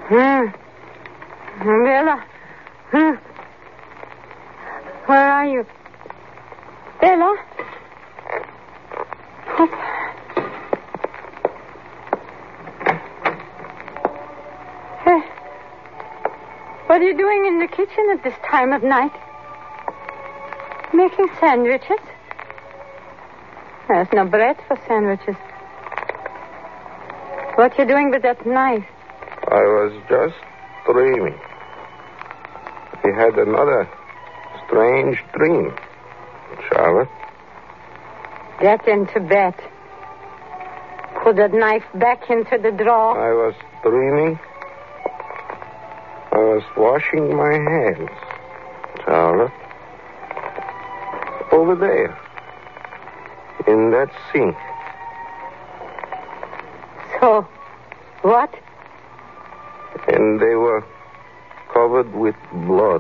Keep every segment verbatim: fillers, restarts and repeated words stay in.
Hmm. Bella. Hmm. Where are you? Bella? Oh. Hey. What are you doing in the kitchen at this time of night? Making sandwiches? There's no bread for sandwiches. What you doing with that knife? I was just dreaming. I had another strange dream, Charlotte. Get into bed. Put that knife back into the drawer. I was dreaming. I was washing my hands, Charlotte. Over there. In that sink. So, what? And they were covered with blood.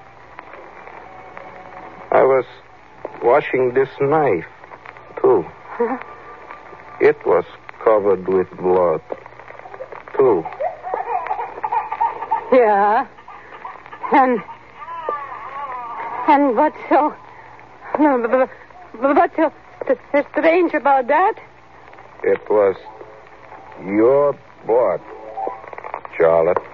I was washing this knife, too. Huh? It was covered with blood, too. Yeah. And... And what's so... What's so strange about that? It was your blood, Charlotte.